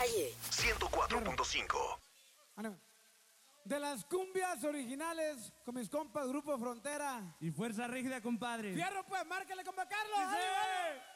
calle. 104.5. De las cumbias originales con mis compas Grupo Frontera y Fuerza Rígida, compadre. Fierro, pues, márcale, compa Carlos. ¡Sí!